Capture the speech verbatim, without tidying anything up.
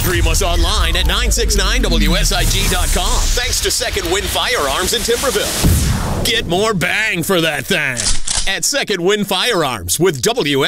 Stream us online at nine sixty-nine W S I G dot com. Thanks to Second Wind Firearms in Timberville. Get more bang for that thing at Second Wind Firearms with W